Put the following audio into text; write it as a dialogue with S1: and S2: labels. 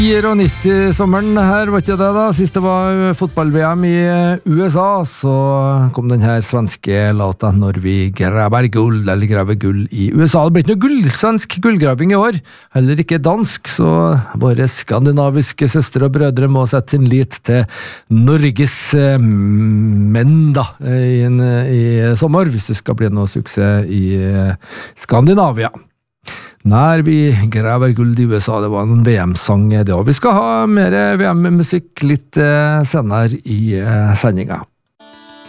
S1: 94-sommeren her, var ikke det da? Sist det var fotball-VM i USA, så kom den her svenske låta Når vi graver gull, eller graver gull i USA. Det ble ikke noe svensk gullgraving i år, heller ikke dansk, så våre skandinaviske søstre og brødre må sette sin lit til Norges menn da, i sommer, hvis det skal bli noe suksess i Skandinavia. Når vi graver gull i USA, det var en VM-sang det, og vi skal ha mer VM-musikk litt senere i sendinga.